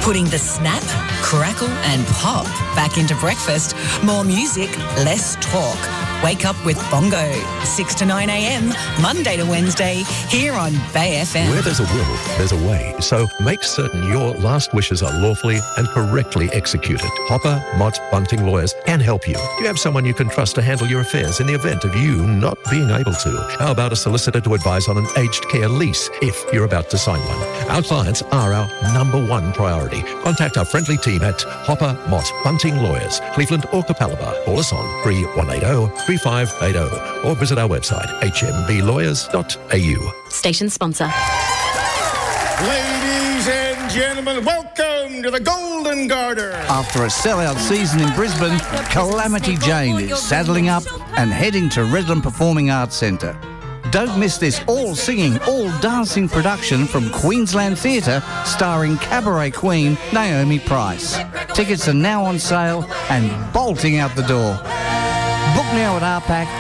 Putting the snap, crackle and pop back into breakfast. More music, less talk. Wake up with Bongo, 6 to 9 a.m, Monday to Wednesday, here on Bay FM. Where there's a will, there's a way. So make certain your last wishes are lawfully and correctly executed. Hopper, Mott, Bunting Lawyers can help you. Do you have someone you can trust to handle your affairs in the event of you not being able to? How about a solicitor to advise on an aged care lease if you're about to sign one? Our clients are our number one priority. Contact our friendly team at Hopper, Mott, Bunting Lawyers, Cleveland or Capalaba. Call us on 3180 3580 or visit our website hmblawyers.au. Station sponsor. Ladies and gentlemen, welcome to the Golden Garter. After a sellout season in Brisbane, Calamity Jane is saddling up and heading to Redland Performing Arts Centre. Don't miss this all-singing, all-dancing production from Queensland Theatre starring cabaret queen Naomi Price. Tickets are now on sale and bolting out the door. Book now at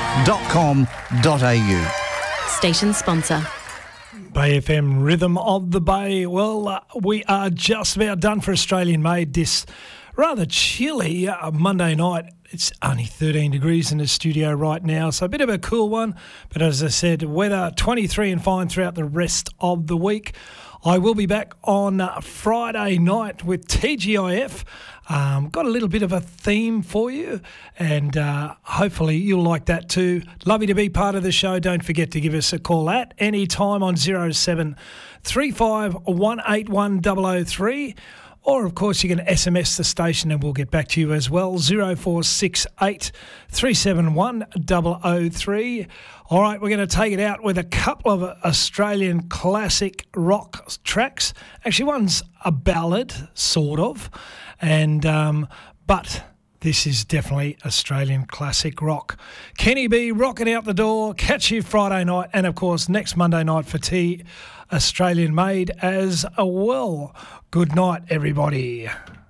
rpac.com.au. Station sponsor. Bay FM, Rhythm of the Bay. Well, we are just about done for Australian Made this rather chilly Monday night. It's only 13 degrees in the studio right now, so a bit of a cool one. But as I said, weather 23 and fine throughout the rest of the week. I will be back on Friday night with TGIF. Got a little bit of a theme for you, and hopefully you'll like that too. Love you to be part of the show. Don't forget to give us a call at any time on 07 35 181 003. Or, of course, you can SMS the station and we'll get back to you as well, 0468 371 003. All right, we're going to take it out with a couple of Australian classic rock tracks. Actually, one's a ballad, sort of, and but this is definitely Australian classic rock. Kenny B rocking out the door. Catch you Friday night and, of course, next Monday night for Australian Made as well. Good night, everybody.